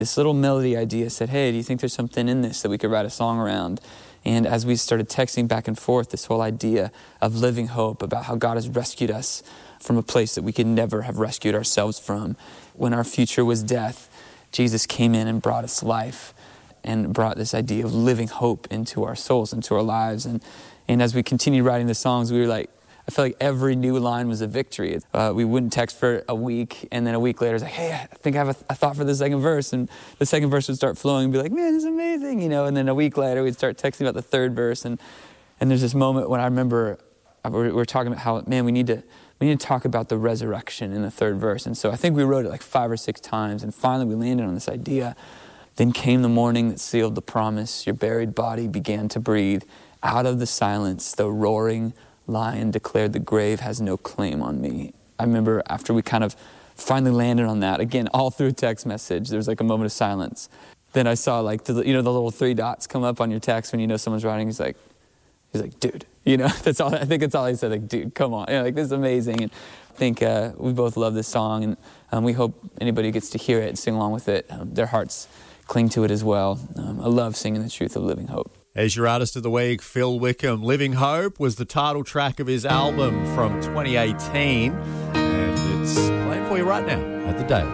This little melody idea said, hey, do you think there's something in this that we could write a song around? And as we started texting back and forth, this whole idea of living hope, about how God has rescued us from a place that we could never have rescued ourselves from. When our future was death, Jesus came in and brought us life and brought this idea of living hope into our souls, into our lives. And as we continued writing the songs, we were like, I felt like every new line was a victory. We wouldn't text for a week, and then a week later, it's like, hey, I think I have a thought for the second verse. And the second verse would start flowing and be like, man, this is amazing, And then a week later, we'd start texting about the third verse. And there's this moment when I remember we were talking about how, man, we need to talk about the resurrection in the third verse. And so I think we wrote it like 5 or 6 times, and finally we landed on this idea. Then came the morning that sealed the promise. Your buried body began to breathe. Out of the silence, the roaring lion declared the grave has no claim on me. I remember after we kind of finally landed on that, again, all through a text message, there was like a moment of silence. Then I saw like the little 3 dots come up on your text when someone's writing. He's like, dude, that's all. I think that's all he said. Like, dude, come on, like this is amazing. And I think we both love this song, and we hope anybody who gets to hear it and sing along with it, their hearts cling to it as well. I love singing the truth of living hope. As your Artist of the Week, Phil Wickham. Living Hope was the title track of his album from 2018, and it's playing for you right now at The Daily.